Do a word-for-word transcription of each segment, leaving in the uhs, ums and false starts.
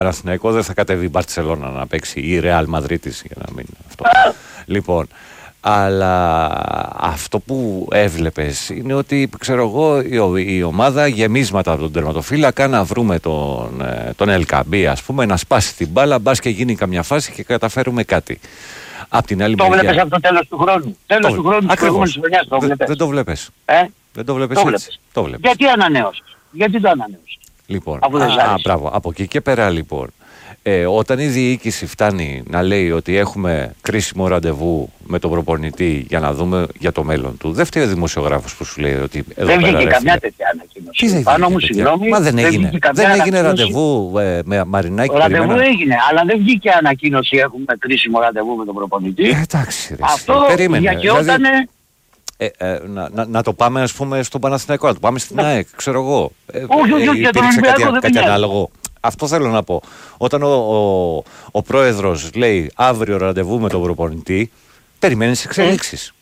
Παναθηναϊκό δεν θα κατέβει η Μπαρτσελώνα να παίξει ή η Ρεάλ Μαδρίτης για να μην αυτό. Λοιπόν, αλλά αυτό που έβλεπες είναι ότι, ξέρω εγώ, η, η ομάδα γεμίσματα από τον τερματοφύλακα να βρούμε τον, τον Ελκαμπή, ας πούμε, να σπάσει την μπάλα, μπας και γίνει καμιά φάση και καταφέρουμε κάτι. Απ' την άλλη το μεριά... βλέπεις από το τέλος του χρόνου. Τέλος το... του χρόνου της προηγούμενης χρονιάς το βλέπεις. Δεν το βλέπεις. Ε? Δεν το βλέπεις το έτσι. βλέπεις. Το βλέπεις. Γιατί ανανέωσες. Γιατί το ανανέωσες. Λοιπόν, α, α, μπράβο. Από εκεί και πέρα λοιπόν, ε, όταν η διοίκηση φτάνει να λέει ότι έχουμε κρίσιμο ραντεβού με τον προπονητή για να δούμε για το μέλλον του, δεν φταίει ο δημοσιογράφος που σου λέει ότι εδώ δεν πέρα... βγήκε καμιά τέτοια ανακοίνωση. Τι δεν Πάνω μου, βγήκε, συγγνώμη, μα δεν έγινε, δεν, δεν έγινε ραντεβού ε, με Μαρινάκη. Ραντεβού περιμένα. Έγινε, αλλά δεν βγήκε ανακοίνωση έχουμε κρίσιμο ραντεβού με τον προπονητή. Ε, εντάξει, ρε, αυτό διακαιότανε... Δηλαδή... Ε, ε, να, να, να το πάμε, ας πούμε, στον Παναθηναϊκό, να το πάμε στην ΑΕΚ, ξέρω εγώ. Ε, όχι, όχι, ε, για τον Ολυμπιακό δεν κάτι ανάλογο. Αυτό θέλω να πω. Όταν ο, ο, ο πρόεδρος λέει αύριο ραντεβού με τον προπονητή, περιμένεις εξελίξεις.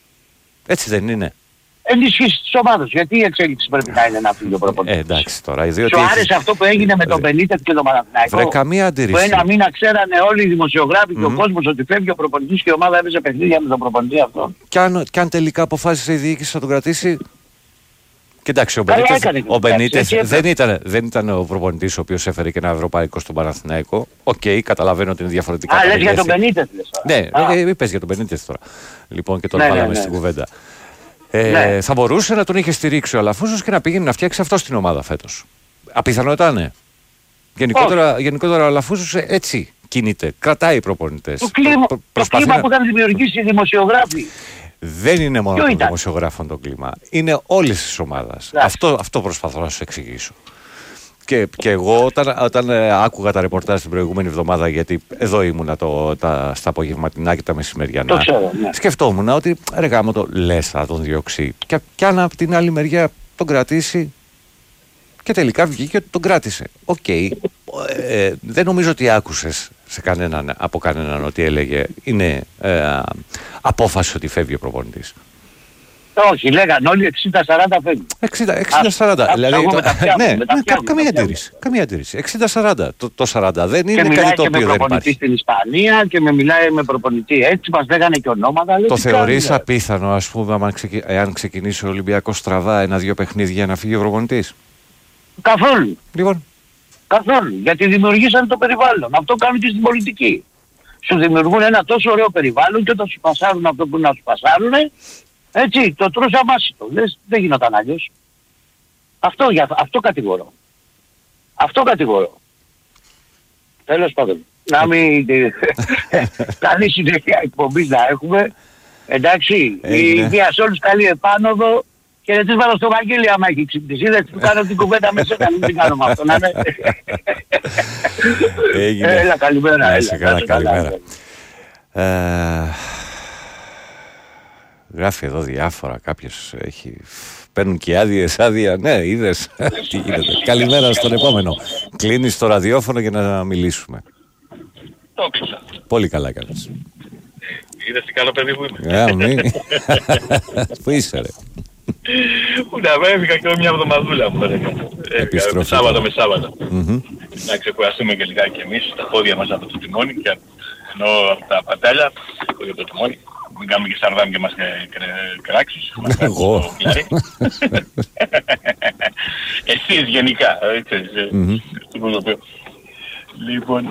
Ε. Έτσι δεν είναι. Ενισχύσεις της ομάδας. Γιατί η εξέλιξη πρέπει να είναι ένα φύγει ο προπονητής. Ε, εντάξει τώρα. Διότι σου άρεσε έχεις... αυτό που έγινε με τον Μπενίτες και τον Παναθηναϊκό. Βρε καμία αντίρρηση. Που ένα μήνα ξέρανε όλοι οι δημοσιογράφοι mm-hmm. και ο κόσμος ότι φεύγει ο προπονητής και η ομάδα έπαιζε παιχνίδια με τον προπονητή αυτό. Και αν, και αν τελικά αποφάσισε η διοίκηση να τον κρατήσει. Κοιτάξτε, ο Μπενίτες, ο Μπενίτες δεν, ήταν, δεν ήταν ο προπονητής ο οποίος έφερε και ένα ευρωπαϊκό στον Παναθηναϊκό. Οκ, okay, καταλαβαίνω ότι είναι διαφορετικά. Α, λες για τον Μπενίτες λες. Ναι, είπες για τον Μπενίτες τώρα. Λοιπόν, και τον ναι, βάλαμε ναι, ναι. στην κουβέντα. Ε, ναι. Θα μπορούσε να τον είχε στηρίξει ο Αλαφούζος και να πήγαινε να φτιάξει αυτό στην ομάδα φέτος. Απιθανότητα είναι. Γενικότερα, γενικότερα ο Αλαφούζος έτσι κινείται. Κρατάει προπονητές. Το κλίμα, Προ, το κλίμα να... που είχαν δημιουργήσει οι δημοσιογράφοι. Δεν είναι μόνο των δημοσιογράφων το κλίμα. Είναι όλης της ομάδας. Αυτό, αυτό προσπαθώ να σου εξηγήσω. Και, και εγώ όταν, όταν ε, άκουγα τα ρεπορτάζ την προηγούμενη εβδομάδα, γιατί εδώ ήμουνα το, τα, στα απογευματινά και τα μεσημεριανά, ξέρω, ναι. σκεφτόμουν ότι ρε γάμο το λες θα τον διώξει. Και, και αν από την άλλη μεριά τον κρατήσει, και τελικά βγήκε ότι τον κράτησε. Οκ. Okay. Ε, δεν νομίζω ότι άκουσες σε κανέναν, από κανέναν ότι έλεγε είναι ε, απόφαση ότι φεύγει ο προπονητής. Όχι, λέγανε όλοι εξήντα σαράντα φεύγει. εξήντα σαράντα. Δηλαδή, το, ναι, καμία αντίρρηση. Καμία αντίρρηση. εξήντα σαράντα. Το, το σαράντα δεν είναι κάτι το οποίο δεν υπάρχει. Και μιλάει με προπονητή στην Ισπανία και με μιλάει με προπονητή έτσι, μας λέγανε και ονόματα. Το θεωρείς απίθανο, ας πούμε, εάν ξεκινήσει ο Ολυμπιακός στραβά ένα-δυο παιχνίδια για να φύγει ο προπονητής? Καθόλου. Λοιπόν. Καθόλου. Γιατί δημιουργήσαν το περιβάλλον. Αυτό κάνουν και στην πολιτική. Σου δημιουργούν ένα τόσο ωραίο περιβάλλον και όταν σου πασάρουν αυτό που να σου πασάρουν, έτσι, το τρως αμάσιτο. Λες, δεν γινόταν αλλιώς. Αυτό, για, αυτό κατηγορώ. Αυτό κατηγορώ. Τέλος πάντων. Να μην... καλή συνέχεια εκπομπής να έχουμε. Εντάξει, η μία σε όλους καλή επάνωδο. Και δεν της βάλω στο Βαγγέλη άμα έχει ξυπνήσει. Είδες που κάνω την κουβέντα με σένα, μην την κάνω με αυτό. Να είναι... Έλα, καλημέρα. Έλα, καλά, καλημέρα. Ε, γράφει εδώ διάφορα, κάποιος έχει... Παίρνουν και άδειες, άδεια. Ναι, είδες. Τι γίνεται. Καλημέρα στον επόμενο. Κλείνεις το ραδιόφωνο για να μιλήσουμε. Το κλείσα. Πολύ καλά κάνεις. Είδες τι καλό παιδί που είμαι. Ε, μη. Πού είσαι ρε? Πού να με έφυγα και μια εβδομαδούλα μου. Επιστροφή. Σάββατο με Σάββατο. Να ξεκουραστούμε και λιγάκι και εμείς τα πόδια μας από το τιμόνι και ενώ τα πατάλια για το τιμόνι. Μην κάνουμε και σαρδάμ και μας κράξεις. Εγώ. Εσείς γενικά. Λοιπόν,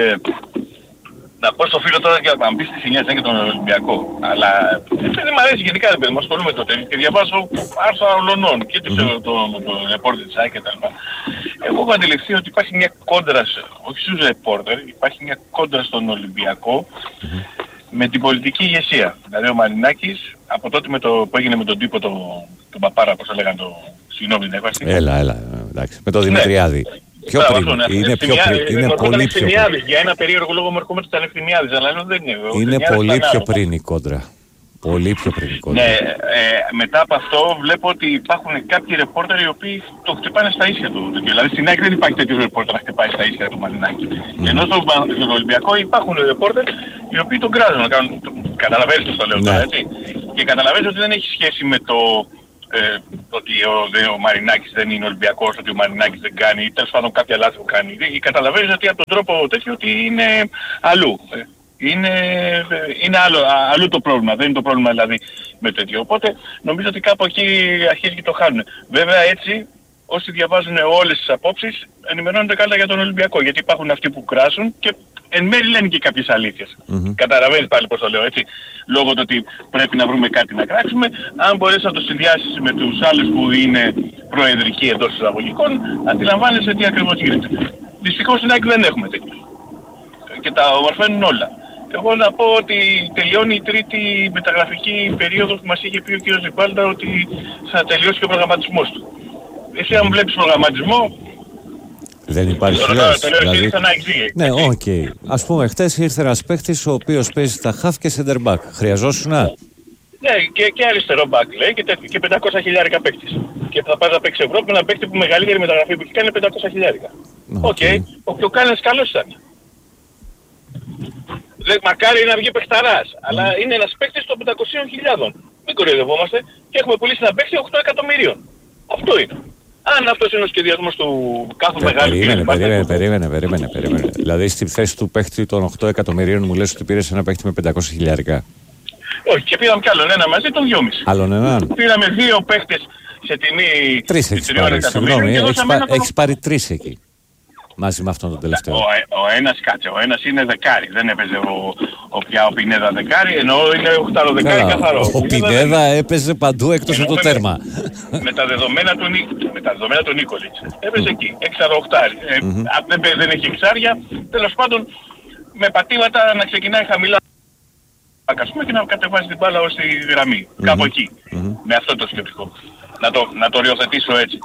να πω στο φίλο τώρα για να μπει στη συνέχεια και τον Ολυμπιακό. Αλλά δεν μου αρέσει γενικά ρε παιδί μου, ασχολούμαι το τέλος και διαβάζω άρθρα ολονών και το ρεπόρτερ της ΑΕΚ και τα λοιπά. Εγώ έχω αντιληφθεί ότι υπάρχει μια κόντρα, όχι στους ρεπόρτερ, υπάρχει μια κόντρα στον Ολυμπιακό με την πολιτική ηγεσία. Δηλαδή ο Μαρινάκης από τότε με το, που έγινε με τον τύπο τον, τον Παπάρα, πώς το λέγανε, το συγγνώμη την έκβαση. Έλα, έλα, εντάξει, με τον Δημητριάδη. Πιο πριν, είναι, είναι πιο πριν, είναι πολύ πιο πριν. Για ένα περίεργο λόγο μου ερχόμαστε ήταν ευθυμιάδης, αλλά δεν είναι. Είναι πολύ πιο πριν η κόντρα. Πολύ πιο πριν η κόντρα. Ναι, ε, μετά από αυτό βλέπω ότι υπάρχουν κάποιοι ρεπόρτερ οι οποίοι το χτυπάνε στα ίσια του. Δηλαδή στην ΑΕΚ δεν υπάρχει τέτοιο ρεπόρτερ να χτυπάει στα ίσια του Μαρινάκη. Mm. Ενώ στο, στον Ολυμπιακό υπάρχουν ρεπόρτερ οι οποίοι τον κράζουν να κάνουν. Καταλαβαίνεις το λέω τώρα, έτσι. Και καταλαβαίνεις ότι δεν έχει σχέση με το ε, ότι ο, ο Μαρινάκης δεν είναι Ολυμπιακός, ότι ο Μαρινάκης δεν κάνει, ή τέλος πάντων κάποια λάθη που κάνει. Καταλαβαίνεις ότι από τον τρόπο τέτοιο ότι είναι αλλού. Είναι, είναι άλλο, αλλού το πρόβλημα, δεν είναι το πρόβλημα δηλαδή με τέτοιο. Οπότε νομίζω ότι κάπου εκεί αρχίζει και το χάνουν. Βέβαια έτσι όσοι διαβάζουν όλες τις απόψεις ενημερώνονται καλά για τον Ολυμπιακό, γιατί υπάρχουν αυτοί που κράσουν και εν μέρει λένε και κάποιες αλήθειες. Mm-hmm. Καταλαβαίνεις πάλι πώς το λέω, έτσι. Λόγω του ότι πρέπει να βρούμε κάτι να κράξουμε, αν μπορείς να το συνδυάσεις με τους άλλους που είναι προεδρικοί εντός εισαγωγικών, αντιλαμβάνεσαι τι ακριβώς γίνεται. Δυστυχώς στην ΑΕΚ δεν έχουμε τέτοιο. Και τα ομορφαίνουν όλα. Εγώ να πω ότι τελειώνει η τρίτη μεταγραφική περίοδος που μας είχε πει ο κ. Ζιμπάλτα ότι θα τελειώσει και ο προγραμματισμός του. Εσύ αν βλέπεις προγραμματισμό... Δεν υπάρχει λες, δηλαδή... Ναι, οκ. Okay. Ας πούμε, χτες ήρθε ένας παίχτης ο οποίος παίζει στα χαφ και center back. Χρειαζόσουνα? Ναι, και, και αριστερό back λέει και, και πεντακόσια χιλιάρικα παίκτης. Και θα πας να παίξει Ευρώπη με ένα παίκτη που μεγαλύτερη μεταγραφή που έχει κάνει πεντακόσια χιλιάρικα. Οκ. Okay. Okay. Ο Κάνας καλός ήταν. Δεν, μακάρι να βγει παιχταράς, mm. αλλά είναι ένας παίκτης των πεντακόσιες χιλιάδων. Μην κοροϊδευόμαστε και έχουμε πουλήσει ένα παίκτη οκτώ εκατομμυρίων. Αυτό είναι. Αν αυτός είναι ο σχεδιασμός του κάθε μεγάλου... Περίμενε, περίμενε, περίμενε, περίμενε, περίμενε. Δηλαδή στη θέση του παίκτη των οκτώ εκατομμυρίων μου λες ότι πήρες ένα παίκτη με πεντακόσια χιλιάρικα. Όχι, και πήραμε κι άλλον ένα μαζί, τον δυόμισι. Άλλον έναν. Πήραμε δύο παίκτες σε τιμή... Τρεις έχεις πάρει, συγγνώμη, έχεις, πά, έχεις πάρει τρεις εκεί. Μαζί με αυτόν τον τελευταίο. Ο, ο ένας κάτσε, ο ένας είναι δεκάρι, δεν έπαιζε ο, ο, πια ο Πινέδα δεκάρι, ενώ είναι οχτάρο δεκάρι καθαρό. Ο Πινέδα έπαιζε παντού εκτός από το τέρμα. Με, με τα δεδομένα του, με τα δεδομένα του Νίκολιτς. Έπαιζε εκεί, έξαρο οχτάρι. Ε, mm-hmm. δεν, δεν έχει εξάρια, τέλος πάντων με πατήματα να ξεκινάει χαμηλά και να κατεβάζει την μπάλα ως τη γραμμή. Mm-hmm. Κάπου εκεί. Mm-hmm. Με αυτό το σκεπτικό. Να το, να το οριοθετήσω έτσι.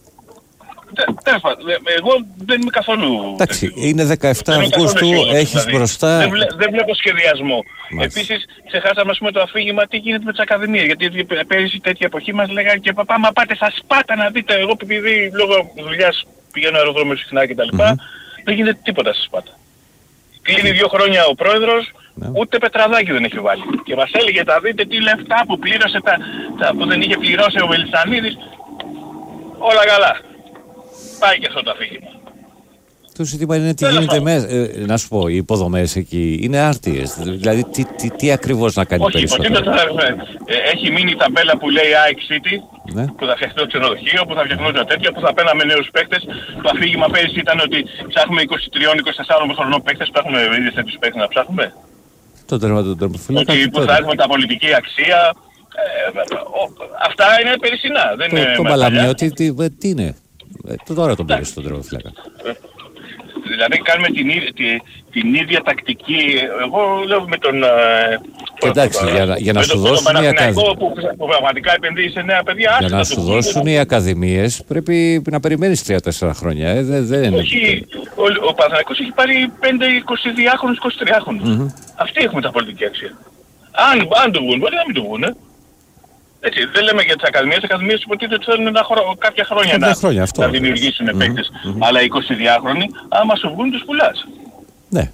Τέλος πάντων, εγώ δεν είμαι καθόλου... Εντάξει, είναι δεκαεφτά Αυγούστου, έχεις δηλαδή, μπροστά... Δεν, βλέ, δεν βλέπω σχεδιασμό. Μάλιστα. Επίσης, ξεχάσαμε ας πούμε το αφήγημα τι γίνεται με τις ακαδημίες. Γιατί πέρυσι τέτοια εποχή μας λέγανε και παπά, μα πάτε στα Σπάτα να δείτε. Εγώ επειδή λόγω δουλειάς πηγαίνω αεροδρόμιο συχνά κτλ. Mm-hmm. Δεν γίνεται τίποτα στα Σπάτα. Κλείνει δύο χρόνια ο πρόεδρος, ναι. Ούτε πετραδάκι δεν έχει βάλει. Και μας έλεγε τα δείτε τι λεφτά που πλήρωσε, τα, τα που δεν είχε πληρώσει ο Βελισσανίδης. Όλα καλά. Πάει και αυτό το αφήγημα. Το ζήτημα είναι τι γίνεται μέσα. Ε, να σου πω, οι υποδομές εκεί είναι άρτιες. Δηλαδή, τι, τι, τι ακριβώς να κάνει περισσότερο. Όχι, έχει μείνει η ταμπέλα που λέει ΑΕΚ City, ναι. Που θα φτιαχτεί το ξενοδοχείο, που θα φτιαχνόταν τέτοια, που θα παίρναμε νέους παίκτες. Το αφήγημα πέρυσι ήταν ότι ψάχνουμε είκοσι τρία είκοσι τέσσερα χρονών παίκτες, που έχουμε ήδη τέτοιους παίκτες να ψάχνουμε. Το τέρμα του τερματοφύλακα. Ότι που θα έχουμε τα πολιτική αξία. Ε, ο, αυτά είναι περισσινά. Δεν το, είναι το Παλαμιώτη τι, τι είναι. Ε, τώρα τον πήρε στον τερματοφύλακα. Δηλαδή κάνουμε την, την, την ίδια τακτική, εγώ λέω με τον... Εντάξει, για, για, για να σου δώσουν οι ακαδημίες... Που, που πραγματικά επενδύει σε νέα παιδιά... Για να σου δώσουν οι ακαδημίες πρέπει να περιμένεις τρία τέσσερα χρόνια. Ε, δεν, δεν όχι, ο, ο Παναθηναϊκός έχει πάρει πέντε εικοσιδυάχρονους, εικοσιτριάχρονους. Mm-hmm. Αυτοί έχουμε τα πολιτική αξία. Αν, αν το βγουν, μπορεί να μην το βγουν. Ε. Έτσι, δεν λέμε για τις ακαδημίες, τις ακαδημίες υποτίθεται ότι θέλουν ένα χρο... κάποια χρόνια να, χρόνια, αυτό, να δημιουργήσουν mm-hmm. παίκτες. Mm-hmm. Αλλά εικοσιδυάχρονοι, άμα σου βγουν τους πουλάς. Ναι.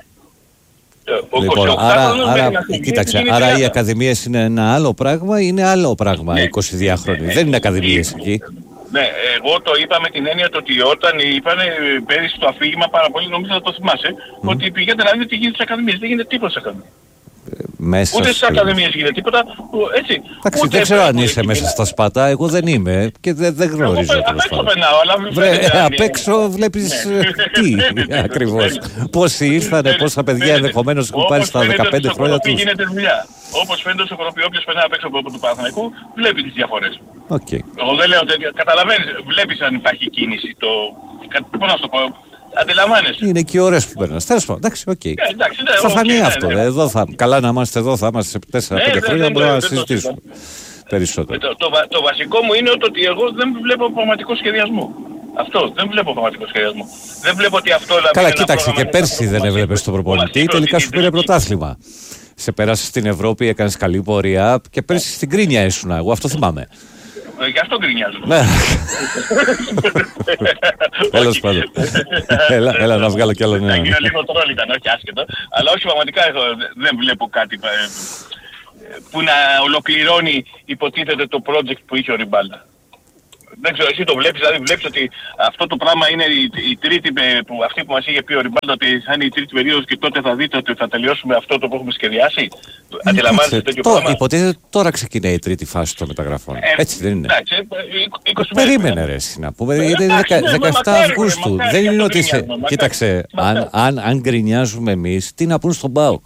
Ο λοιπόν, άρα, άρα, κοίταξε, άρα οι ακαδημίες είναι ένα άλλο πράγμα ή είναι άλλο πράγμα, ναι, εικοσιδυάχρονοι. Ναι, δεν είναι ακαδημίες εκεί. Ναι, εγώ το είπα με την έννοια το ότι όταν είπαν πέρυσι το αφήγημα πάρα πολύ, νομίζω θα το θυμάσαι, mm. ότι πηγαίνετε να δείτε τι γίνεται στις ακαδημίες. Δεν γίνεται τίποτα στις ακαδημίες. Μέσα ούτε στις ακαδημίες γίνεται τίποτα, έτσι. Εντάξει, δεν ξέρω αν είσαι μέσα στα Σπάτα, εγώ δεν είμαι και δεν, δεν γνωρίζω. Απ' έξω περνάω, αλλά Βρε, απ' έξω βλέπεις τι ακριβώς. Πόσοι ήρθανε, πόσα παιδιά ενδεχομένως έχουν πάρει στα δεκαπέντε χρόνια τους. Γίνεται δουλειά. Όπως φαίνεται στο Κοροπή, όποιος περνάει απ' έξω από του Παναθηναϊκού, βλέπει τις διαφορές. Okay. Εγώ δεν λέω ότι καταλαβαίνεις, βλέπεις αν υπάρχει κίνηση. Το... Πώς να σου το πω. Αντιλαμβάνεσαι. Είναι και οι ώρες που περνάς. Τέλος πάντων, εντάξει, οκ. Okay. Yeah, ναι, θα φανεί okay, αυτό. Ναι, ναι. Εδώ θα... Καλά να είμαστε εδώ, θα είμαστε σε τέσσερα πέντε χρόνια, μπορούμε να συζητήσουμε περισσότερο. Το, το, το, το βασικό μου είναι ότι εγώ δεν βλέπω πραγματικό σχεδιασμό. Αυτό, δεν βλέπω πραγματικό σχεδιασμό. Δεν βλέπω ότι αυτό... Καλά, κοίταξε, και πέρσι δεν έβλεπες τον προπονητή, τελικά σου πήρε πρωτάθλημα. Σε πέρασε στην Ευρώπη, έκανες καλή πορεία και πέρσι στην Κρίνια ήσουν, εγώ αυτό θυμάμαι. Γι' αυτό γκρινιάζω. Τέλος πάντων. Έλα να βγάλω κι άλλο νέο. Λίγο τρόλ ήταν, όχι άσχετο. Αλλά όχι πραγματικά δεν βλέπω κάτι που να ολοκληρώνει υποτίθεται το project που είχε ο Ριμπάλτα. Δεν ξέρω, εσύ το βλέπεις, δηλαδή βλέπεις ότι αυτό το πράγμα είναι η, η τρίτη, που, αυτή που μας είχε πει ο Ριμπάλτα, ότι θα είναι η τρίτη περίοδος και τότε θα δείτε ότι θα τελειώσουμε αυτό το που έχουμε σχεδιάσει. Αντιλαμβάνεστε τέτοιο πράγμα. Υποτίθεται τώρα ξεκινάει η τρίτη φάση των μεταγραφών. Ε, Έτσι δεν είναι. Εντάξει, είκοσι περίμενε ρε εσύ να πούμε. Είναι δεκαεπτά Αυγούστου. Δεν είναι ότι σε... Κοίταξε, αν, αν, αν γκρινιάζουμε εμείς, τι να πούν στον ΠΑΟΚ.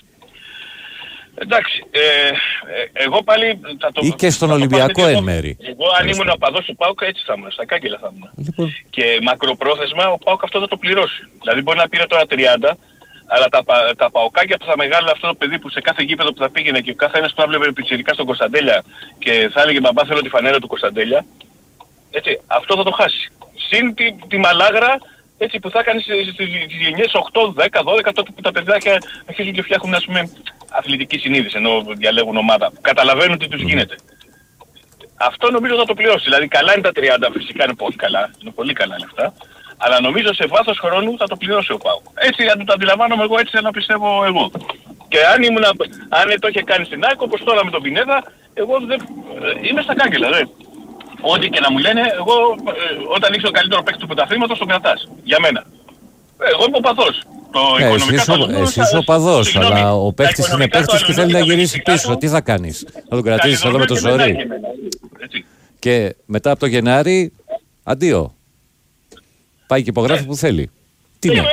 Εντάξει, ε, ε, εγώ πάλι θα το... Ή και στον Ολυμπιακό εν μέρη. Εγώ αν ήμουν οπαδός του ΠΑΟΚ έτσι θα ήμουν, στα κάγκελα θα ήμουν. Λοιπόν. Και μακροπρόθεσμα ο ΠΑΟΚ αυτό θα το πληρώσει. Δηλαδή μπορεί να πήρε τώρα τριάντα, αλλά τα, τα παοκάκια που θα μεγάλα αυτό το παιδί που σε κάθε γήπεδο που θα πήγαινε και κάθε ένας που θα βλέπε πιτσιρικά στον Κωνσταντέλια και θα έλεγε μπαμπά θέλω τη φανέρα του Κωνσταντέλια, έτσι, αυτό θα το χάσει. Συν τη, τη μαλάγρα, έτσι, που θα κάνει στις γενιές οκτώ, δέκα, δώδεκα, τότε που τα παιδάκια αρχίζουν και φτιάχνουν, ας πούμε, αθλητική συνείδηση, ενώ διαλέγουν ομάδα, που καταλαβαίνουν τι τους γίνεται. Αυτό νομίζω θα το πληρώσει. Δηλαδή καλά είναι τα τριάντα, φυσικά είναι πολύ καλά, είναι πολύ καλά λεφτά, αλλά νομίζω σε βάθος χρόνου θα το πληρώσει ο ΠΑΟΚ. Έτσι αν το αντιλαμβάνομαι εγώ, έτσι να πιστεύω εγώ. Και αν, ήμουν, αν το είχε κάνει στην ΑΕΚ, όπως τώρα με τον Πινέδα, εγώ δεν, είμαι στα κάγκελα, δε. Ό,τι και να μου λένε, εγώ ε, όταν είσαι ο καλύτερο παίκτης του πρωταθλήματος, τον κρατάς. Για μένα. Εγώ είμαι ο παθός. Το ε, εσύ είσαι ο παδός, αλλά ο παίκτης είναι παίκτης και θέλει να γυρίσει πίσω. Τι θα κάνεις, θα τον κρατήσεις εδώ με το ζόρι. Και μετά από το Γενάρη, αντίο. Πάει και υπογράφει που θέλει. Τι είναι.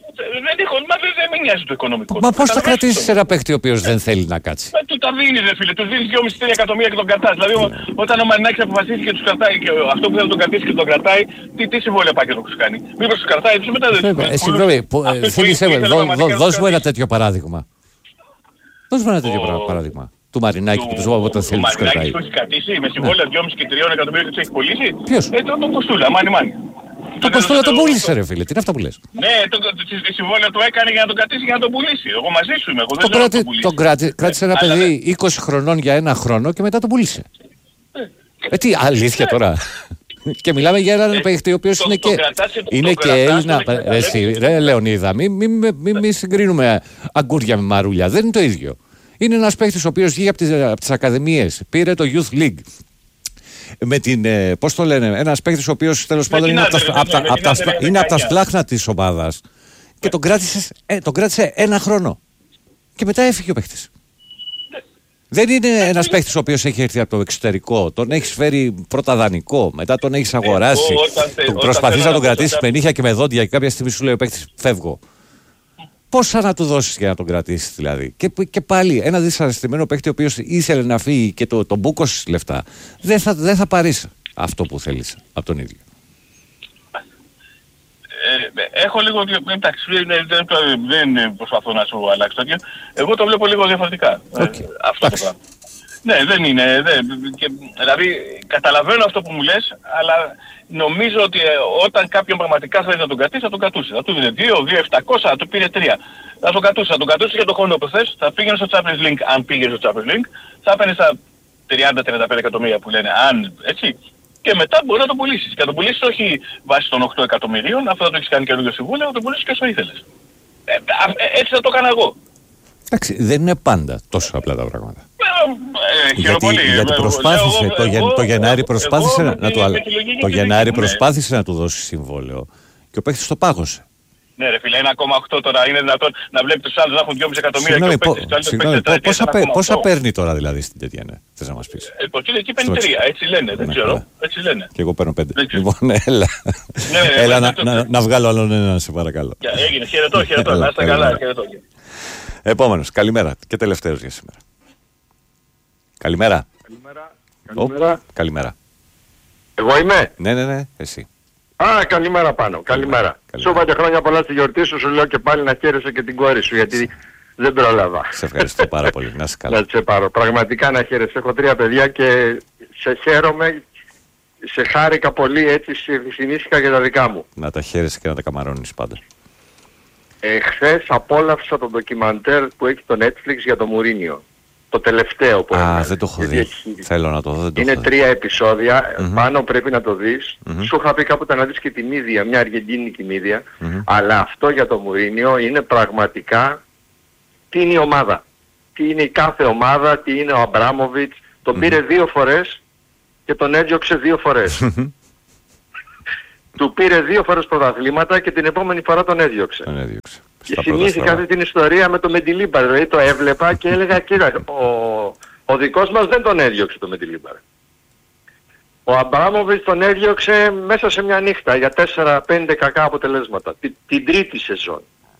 Δεν με νοιάζει το οικονομικό. Μα πώς θα κρατήσεις ένα παίκτη ο οποίος δεν θέλει να κάτσει. Του τα δίνεις ρε φίλε, τους δίνεις δυόμισι εκατομμύρια και τον κρατάς. Δηλαδή όταν ο Μαρινάκης αποφασίσει και τους κρατάει και αυτό που θέλει να τον κρατήσει και τον κρατάει, τι συμβόλαια πάει και το τους κάνει. Μήπως τους κρατάει, τους μετά δεν. Συγγνώμη, θύμισέ με, δώσ' μου ένα τέτοιο παράδειγμα. Δώσ' μου ένα τέτοιο παράδειγμα. Του Μαρινάκη που τους βάλω όταν θέλει τους κρατάει. Ο Μαρινάκης που έχει κρατήσει με συμβόλαια δυόμισι και τρία εκατομμύρια και τους έχει πωλήσει. Ποιος? Ε, τον Κοστούλα, μάνι μάνι. Το Κοστούλα τον πούλησε ρε φίλε, τι είναι αυτά που λες. Ναι, το, το, το συμβόλαιο του έκανε για να τον κρατήσει για να τον πουλήσει. Εγώ μαζί σου είμαι, εγώ δεν το κράτη, τον πουλήσει. Τον κράτη, κράτησε ένα παιδί είκοσι χρονών για ένα χρόνο και μετά τον πούλησε. Ε, τι αλήθεια τώρα. Και μιλάμε για έναν παίχτη ο οποίος είναι και, είναι και Έλληνα. Ρε Λεωνίδα, μην συγκρίνουμε αγκούρια με μαρούλια, δεν είναι το ίδιο. Είναι ένας παίχτης ο οποίος βγήκε από τις ακαδημίες, πήρε το Youth League. Με την, ε, πώς το λένε, ένας παίκτης ο οποίος τέλος πάντων είναι από τα σπλάχνα της ομάδας και τον κράτησε, ε, τον κράτησε ένα χρόνο και μετά έφυγε ο παίκτης. Δεν είναι ένας παίκτης ο οποίος έχει έρθει από το εξωτερικό, τον έχεις φέρει πρώτα δανεικό, μετά τον έχεις αγοράσει, τον προσπαθείς να τον κρατήσεις με νύχια και με δόντια και κάποια στιγμή σου λέει ο παίκτης φεύγω. Πόσα να του δώσεις για να τον κρατήσεις δηλαδή. Και, και πάλι ένα δυσαρεστημένο παίκτη ο οποίος ήθελε να φύγει και το, τον μπούκωσες λεφτά. Δεν θα, δεν θα πάρεις αυτό που θέλεις από τον ίδιο. Ε, έχω λίγο, εντάξει, δεν, δεν προσπαθώ να σου αλλάξω τέτοιο. Εγώ το βλέπω λίγο διαφορετικά. Okay. Ε, αυτό το πράγμα. Ναι, δεν είναι. Δεν, και, δηλαδή, καταλαβαίνω αυτό που μου λες, αλλά νομίζω ότι ε, όταν κάποιον πραγματικά θέλει να τον κρατήσει, θα τον κρατούσε. Θα του δίνει δύο, δύο, επτακόσια, θα του πήρε τρία. Θα τον κρατούσε, θα τον κρατούσε για το χρόνο που θες, θα πήγαινε στο Champions League, αν πήγαινε στο Champions League, θα έπαιρνε στα τριάντα με τριάντα πέντε εκατομμύρια που λένε, αν έτσι. Και μετά μπορεί να τον πουλήσεις. Και να τον πουλήσεις όχι βάσει των οκτώ εκατομμυρίων, αυτό θα το έχεις κάνει καινούργιο συμβούλιο, να τον πουλήσεις και όσο ήθελες. Ε, ε, έτσι θα το έκανα εγώ. Εντάξει, δεν είναι πάντα τόσο απλά τα πράγματα. Ε, γιατί, πολύ, γιατί προσπάθησε, εγώ, το, εγώ, το Γενάρη προσπάθησε, εγώ, να, εγώ, να, του, το Γενάρη προσπάθησε ναι. να του δώσει συμβόλαιο και ο παίκτης το πάγωσε. Ναι ρε φίλε, ένα κόμμα οκτώ τώρα είναι δυνατόν να βλέπει τους άλλους να έχουν δυόμισι εκατομμύρια και ο παίκτης του άλλου παίκτης πόσα, πέ, πόσα παίρνει τώρα δηλαδή στην τέτοια, ναι, θες να μας πεις. Ε, το εκεί παίρνει τρία, έτσι λένε, δεν ξέρω, έτσι λένε. Και εγώ παίρνω πέντε. Λοιπόν, έλα, έλα να βγάλω άλλον έναν, σε παρακαλώ. Έγινε, χαιρετώ, χαιρετώ, να είστε καλά, χαιρετώ. Επόμενος, καλημέρα και τελευταίος για σήμερα. Καλημέρα. Καλημέρα. Καλημέρα. Ο, καλημέρα. Εγώ είμαι. Ναι, ναι, ναι, εσύ. Α, καλημέρα πάνω. Καλημέρα. Σου είπα και χρόνια πολλά στη γιορτή σου, σου λέω και πάλι να χαίρεσαι και την κόρη σου, γιατί δεν πρόλαβα. Σε ευχαριστώ πάρα πολύ. Να είσαι καλά. Να σε πάρω. Πραγματικά να χαίρεσαι. Έχω τρία παιδιά και σε χαίρομαι, σε χάρηκα πολύ, έτσι συνήθικα για τα δικά μου. Να τα χαίρεσαι και να τα καμαρώνεις πάντα. Ε, χθες απόλαυσα το ντοκιμαντέρ που έχει το Netflix για το Μουρίνιο. Το τελευταίο που Α, δεν το έχω δει. Έχει... Θέλω να το δω. Δεν το είναι έχω τρία επεισόδια. Mm-hmm. Πάνω πρέπει να το δεις. Mm-hmm. Σου είχα πει κάποτε να δεις και τη Μίδια, μια αργεντίνικη Μίδια. Mm-hmm. Αλλά αυτό για το Μουρίνιο είναι πραγματικά τι είναι η ομάδα. τι είναι η κάθε ομάδα, τι είναι ο Αμπράμοβιτς. Τον mm. πήρε δύο φορές και τον έδιωξε δύο φορές. Του πήρε δύο φορές πρωταθλήματα και την επόμενη φορά τον έδιωξε. Τον έδιωξε. Και θυμήθηκα αυτή την ιστορία με το Μεντιλίμπαρ. Δηλαδή το έβλεπα και έλεγα κοίτα, ο, ο δικός μας δεν τον έδιωξε το Μεντιλίμπαρ. Ο Αμπράμοβιτς τον έδιωξε μέσα σε μια νύχτα για τέσσερα πέντε κακά αποτελέσματα. Την, την τρίτη σεζόν.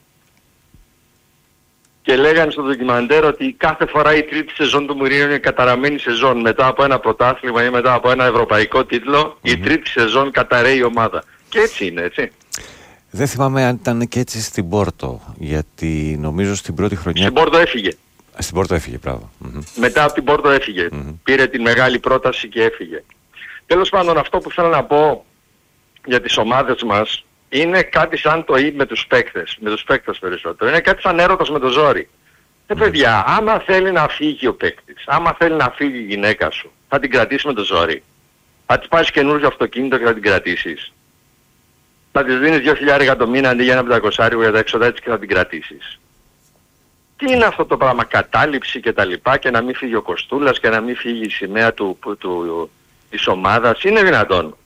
Και λέγανε στο ντοκιμαντέρ ότι κάθε φορά η τρίτη σεζόν του Μουρίνιο είναι καταραμένη σεζόν. Μετά από ένα πρωτάθλημα ή μετά από ένα ευρωπαϊκό τίτλο, mm-hmm. η τρίτη σεζόν καταραίει η ομάδα. Και έτσι είναι, έτσι. Δεν θυμάμαι αν ήταν και έτσι στην Πόρτο, γιατί νομίζω στην πρώτη χρονιά... Στην Πόρτο έφυγε. Στην Πόρτο έφυγε, πράγμα. Mm-hmm. Μετά από την Πόρτο έφυγε. Mm-hmm. Πήρε την μεγάλη πρόταση και έφυγε. Τέλος πάντων, αυτό που θέλω να πω για τις ομάδες μας είναι κάτι σαν το ή με τους παίκτες, με τους παίκτες περισσότερο. Είναι κάτι σαν έρωτας με το ζόρι. Ε, παιδιά, άμα θέλει να φύγει ο παίκτης, άμα θέλει να φύγει η γυναίκα σου, θα την κρατήσει με το ζόρι. Θα της πάρεις καινούργιο αυτοκίνητο και θα την κρατήσεις. Θα της δίνεις δύο χιλιάδες το μήνα αντί για ένα πεντακόσια για τα έξοδα έτσι και θα την κρατήσεις. Τι είναι αυτό το πράγμα, κατάληψη και τα λοιπά, και να μην φύγει ο Κοστούλας και να μην φύγει η σημαία του, του, του, της ομάδας, είναι δυνατόν?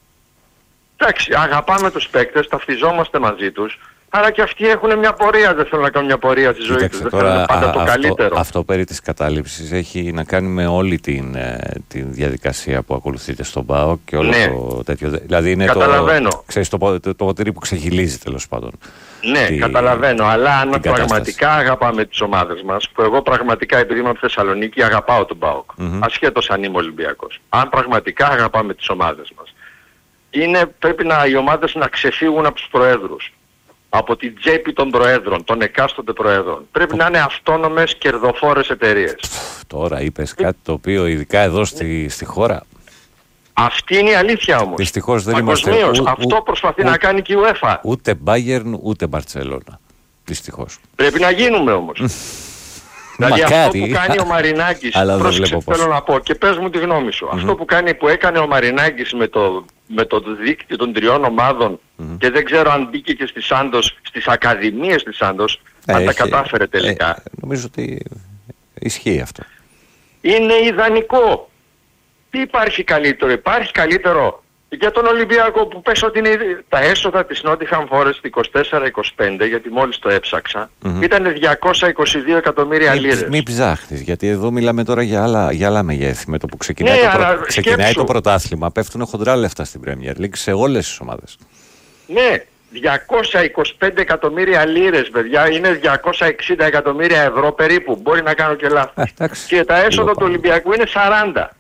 Εντάξει, αγαπάμε τους παίκτες, ταυτιζόμαστε μαζί τους, αλλά και αυτοί έχουν μια πορεία, δεν θέλουν να κάνουν μια πορεία στη ζωή τους, δεν θέλουν πάντα το αυτό, καλύτερο. Αυτό περί της κατάληψης έχει να κάνει με όλη την, την διαδικασία που ακολουθείται στον ΠΑΟΚ και όλο ναι. το τέτοιο. Δηλαδή είναι καταλαβαίνω. το, ξέρεις, το, το, το ποτήρι που ξεχυλίζει τέλος πάντων. Ναι, τη, καταλαβαίνω, αλλά αν πραγματικά αγαπάμε τις ομάδες μας, που εγώ πραγματικά επειδή είμαι από Θεσσαλονίκη αγαπάω τον ΠΑΟΚ, mm-hmm. ασχέτως αν είμαι Ολυμπιακός, αν πραγματικά αγαπάμε τις ομάδες μας, είναι, πρέπει να, οι ομάδες να ξεφύγουν από τους προέδρους, από την τσέπη των προέδρων, των εκάστοτε προέδρων. Πρέπει να είναι αυτόνομες κερδοφόρες εταιρείες. Τώρα είπες κάτι το οποίο ειδικά εδώ στη, στη χώρα... Αυτή είναι η αλήθεια όμως. Δυστυχώς δεν είμαστε... Ου, αυτό ου, προσπαθεί ου, να κάνει και η UEFA. Ούτε Bayern ούτε Barcelona. Δυστυχώς. Πρέπει να γίνουμε όμως. Δηλαδή Μακάρι, αυτό που κάνει ο Μαρινάκης, πρόσεξε, θέλω να πω και πες μου τη γνώμη σου. Mm-hmm. Αυτό που, κάνει, που έκανε ο Μαρινάκης με το, με το δίκτυο των τριών ομάδων mm-hmm. και δεν ξέρω αν μπήκε και στη Σάντος, στις ακαδημίες της Σάντος, ε, αν έχει, τα κατάφερε τελικά. Ε, νομίζω ότι ισχύει αυτό. Είναι ιδανικό. Τι υπάρχει καλύτερο? Υπάρχει καλύτερο για τον Ολυμπιακό που πες ότι είναι τα έσοδα της Nottingham Forest είκοσι τέσσερα είκοσι πέντε, γιατί μόλις το έψαξα, mm-hmm. ήταν διακόσια είκοσι δύο εκατομμύρια λίρες. Μην ψάχνεις, γιατί εδώ μιλάμε τώρα για άλλα, για άλλα μεγέθη. Με το που ξεκινάει, ναι, το, προ... ξεκινάει το πρωτάθλημα, πέφτουν χοντρά λεφτά στην Premier League σε όλες τις ομάδες. Ναι, διακόσια είκοσι πέντε εκατομμύρια λίρες, παιδιά, είναι διακόσια εξήντα εκατομμύρια ευρώ περίπου. Μπορεί να κάνω και λάθος. Και τα έσοδα του Ολυμπιακού είναι σαράντα.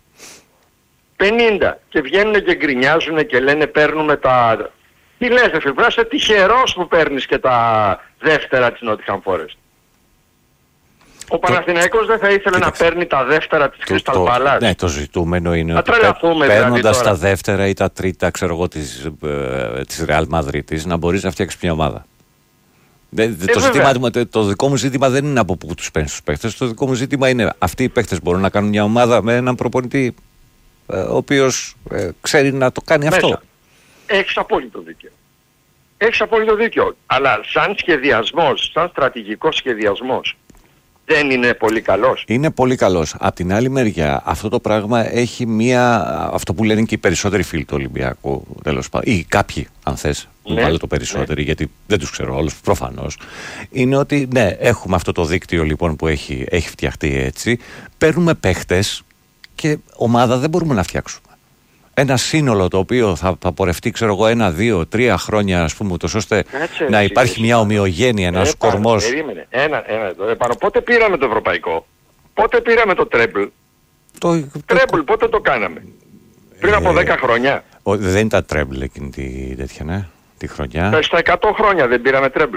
πενήντα και βγαίνουν και γκρινιάζουν και λένε παίρνουμε τα... Τι λες ρε φίλε, είσαι τυχερός που παίρνεις και τα δεύτερα της Nottingham Forest. Ο το... Παναθηναϊκός δεν θα ήθελε Κοίταξε. να παίρνει τα δεύτερα της Crystal Palace. Ναι, το ζητούμενο είναι ότι παίρνοντας δηλαδή τα δεύτερα ή τα τρίτα, ξέρω εγώ, της, ε, της Real Madrid, να μπορείς να φτιάξεις μια ομάδα. Ε, το, ζήτημα, το, το δικό μου ζήτημα δεν είναι από πού τους παίρνεις τους παίχτες, το δικό μου ζήτημα είναι αυτοί οι παίχτες μπορούν να κάνουν μια ομάδα με έναν προπονητή ο οποίος ε, ξέρει να το κάνει μέσα. Αυτό. Έχεις απόλυτο δίκιο. Έχεις απόλυτο δίκιο. Αλλά σαν σχεδιασμός, σαν στρατηγικός σχεδιασμός, δεν είναι πολύ καλός. Είναι πολύ καλός. Απ' την άλλη μεριά, αυτό το πράγμα έχει μία... Αυτό που λένε και οι περισσότεροι φίλοι του Ολυμπιακού, τέλος πάντων, ή κάποιοι, αν θες, ναι, βάλω το περισσότεροι, ναι. γιατί δεν τους ξέρω όλους, προφανώς, είναι ότι, ναι, έχουμε αυτό το δίκτυο λοιπόν που έχει, έχει φτιαχτεί έτσι, παίρνουμε παίχτες και ομάδα δεν μπορούμε να φτιάξουμε. Ένα σύνολο το οποίο θα, θα πορευτεί, ξέρω εγώ, ένα, δύο, τρία χρόνια, ας πούμε, ούτως ώστε Κάτσε, να υπάρχει μια ομοιογένεια, ένας ε, κορμός. Περίμενε. Ένα, ένα, το, επάνω. Πότε πήραμε το ευρωπαϊκό? Πότε πήραμε το τρέμπλ? Το τρέμπλ, πότε το κάναμε? Πριν ε, από δέκα χρόνια. Ο, δεν ήταν τρέμπλ εκείνη τη τέτοια, ναι, τη χρονιά. Στα εκατό χρόνια δεν πήραμε τρέμπλ.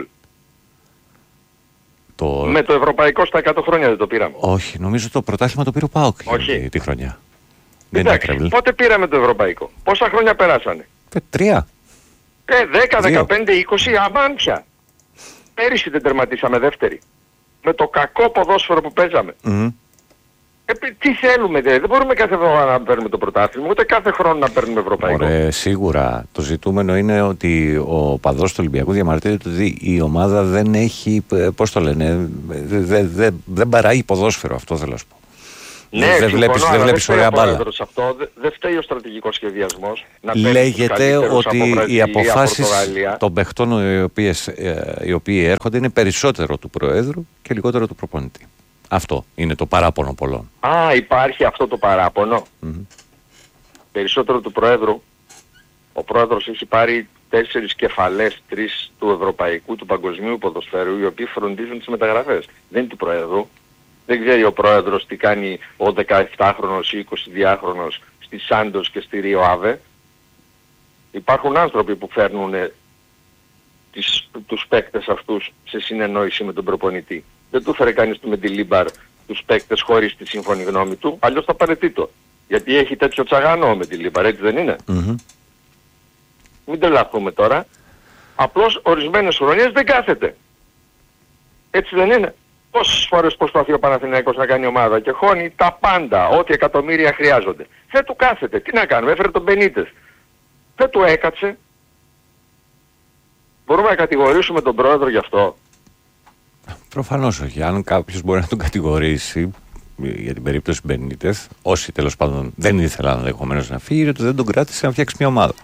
Το... Με το ευρωπαϊκό στα εκατό χρόνια δεν το πήραμε. Όχι, νομίζω το πρωτάθλημα το πήρε ο ΠΑΟΚ τη, τη χρονιά. Εντάξει, πότε πήραμε το ευρωπαϊκό? Πόσα χρόνια περάσανε? Ε, τρία. Ε, δέκα, δεκαπέντε, είκοσι, αμάντια. Πέρυσι δεν τερματίσαμε δεύτερη. Με το κακό ποδόσφαιρο που παίζαμε. Mm. Ε, τι θέλουμε, δε. δεν μπορούμε κάθε εβδομάδα να παίρνουμε το πρωτάθλημα, ούτε κάθε χρόνο να παίρνουμε ευρωπαϊκό. Ωραία, σίγουρα. Το ζητούμενο είναι ότι ο παδός του Ολυμπιακού διαμαρτύρεται ότι η ομάδα δεν έχει, πώς το λένε, δεν δε, δε παράγει ποδόσφαιρο, αυτό θέλω να σου πω. Ναι, δεν βλέπεις, δεν βλέπεις ωραία μπάλα. Αυτό δεν δε φταίει ο στρατηγικός σχεδιασμός. Λέγεται ότι οι αποφάσεις των παιχτών οι, οποίες, οι οποίοι έρχονται είναι περισσότερο του Προέδρου και λιγότερο του προπονητή. Αυτό είναι το παράπονο πολλών. Α, υπάρχει αυτό το παράπονο. Mm-hmm. Περισσότερο του Προέδρου. Ο Πρόεδρος έχει πάρει τέσσερις κεφαλές, τρεις του Ευρωπαϊκού, του Παγκοσμίου Ποδοσφαίρου, οι οποίοι φροντίζουν τις μεταγραφές. Δεν είναι του Προέδρου. Δεν ξέρει ο Πρόεδρος τι κάνει ο δεκαεπτάχρονος ή εικοσιδυάχρονος στη Σάντος και στη Ρίο Άβε. Υπάρχουν άνθρωποι που φέρνουν τις, τους παίκτες αυτούς σε συνεννόηση με τον προπονητή. Δεν του φέρε κανείς του Μεντιλίμπαρ τους παίκτες χωρίς τη σύμφωνη γνώμη του, αλλιώς θα παραιτείτο. Γιατί έχει τέτοιο τσαγανό ο Μεντιλίμπαρ, έτσι δεν είναι? Mm-hmm. Μην τρελαθούμε τώρα. Απλώς ορισμένες χρονιές δεν κάθεται. Έτσι δεν είναι? Πόσες φορές προσπαθεί ο Παναθηναϊκός να κάνει ομάδα και χώνει τα πάντα, ό,τι εκατομμύρια χρειάζονται. Δεν του κάθεται. Τι να κάνουμε, έφερε τον Μπενίτες. Δεν του έκατσε. Μπορούμε να κατηγορήσουμε τον Πρόεδρο γι' αυτό? Προφανώς όχι. Αν κάποιος μπορεί να τον κατηγορήσει για την περίπτωση Μπενίτες, όσοι τέλος πάντων δεν ήθελαν ενδεχομένως να φύγει, ότι δεν τον κράτησε να φτιάξει μια ομάδα.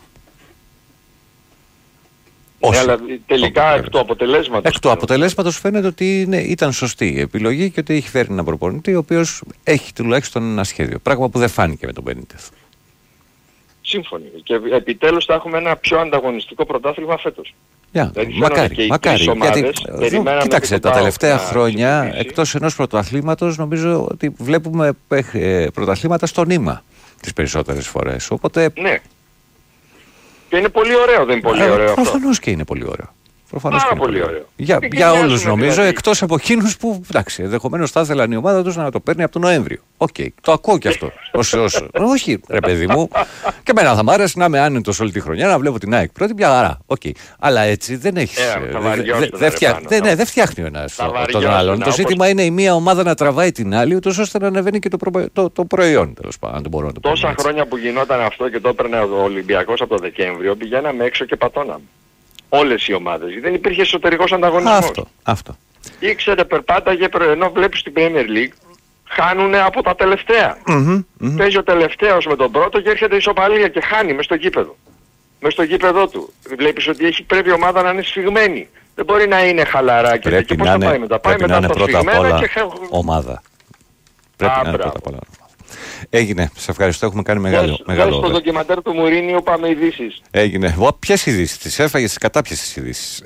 Ναι, αλλά τελικά εκ του αποτελέσματος. Εκ του αποτελέσματος φαίνεται ότι είναι, ήταν σωστή η επιλογή και ότι έχει φέρει έναν προπονητή ο οποίος έχει τουλάχιστον ένα σχέδιο. Πράγμα που δεν φάνηκε με τον Μπενίτες. Σύμφωνοι. Και επιτέλους θα έχουμε ένα πιο ανταγωνιστικό πρωτάθλημα φέτος. Yeah, δηλαδή, μακάρι, μακάρι. Γιατί, κοίταξε, τα τελευταία χρόνια συμφωνήσει. Εκτός ενός πρωταθλήματος νομίζω ότι βλέπουμε ε, πρωταθλήματα στο νήμα τις περισσότερες φορές. Οπότε... Ναι. Και είναι πολύ ωραίο, δεν είναι πολύ ωραίο αυτό? Προφανώς και είναι πολύ ωραίο. Προφανώς Πάρα και είναι πολύ ωραίο. Για, για όλους νομίζω, δηλαδή. Εκτός από εκείνους που, εντάξει, ενδεχομένως θα ήθελαν η ομάδα τους να το παίρνει από τον Νοέμβριο. Οκ, okay, το ακούω και αυτό. ως, ως, όχι, ρε παιδί μου. Και εμένα θα μ' άρεσε να είμαι άνετος όλη τη χρονιά, να βλέπω την ΑΕΚ πρώτη, μια χαρά. Okay. Αλλά έτσι δεν έχεις. Δεν φτιάχνει ο ένας τον άλλον. Το ζήτημα είναι η μία ομάδα να τραβάει την άλλη, ούτως ώστε να ανεβαίνει και το προϊόν, τέλος πάντων. Τόσα χρόνια που γινόταν αυτό και το έπαιρνε ο Ολυμπιακός από το Δεκέμβριο, πηγαίναμε έξω και πατώναμε. Όλες οι ομάδες. Δεν υπήρχε εσωτερικός ανταγωνισμός. Αυτό, αυτό. Ήξερε, περπάταγε, ενώ βλέπεις την Premier League, χάνουνε από τα τελευταία. Mm-hmm, mm-hmm. Παίζει ο τελευταίος με τον πρώτο και έρχεται ισοπαλία και χάνει μες στο γήπεδο. Μες στο γήπεδο του. Βλέπεις ότι έχει, πρέπει η ομάδα να είναι σφιγμένη. Δεν μπορεί να είναι χαλαρά και, πρέπει και πώς να θα είναι, πάει μετά. Πάει πρέπει μετά να είναι στο πρώτα απ' όλα και... ομάδα. Πρέπει Α, να είναι πρώτα απ' όλα ομάδα. Έγινε. Σε ευχαριστώ. Έχουμε κάνει μεγάλο. Δες, μεγάλο δες το ντοκιμαντέρ του Μουρίνιου, πάμε ειδήσεις. Έγινε. Ποιες ειδήσεις? Τις έφαγες, τις κατάπιεσες ειδήσεις.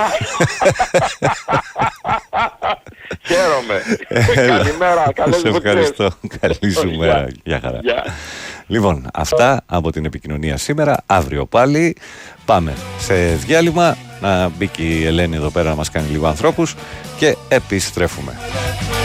Χαίρομαι. Καλημέρα. Καλές σε ευχαριστώ. Καλή σου μέρα. Γεια χαρά. Λοιπόν, αυτά από την επικοινωνία σήμερα. Αύριο πάλι πάμε σε διάλειμμα. Να μπει και η Ελένη εδώ πέρα να μας κάνει λίγο ανθρώπους και επιστρέφουμε.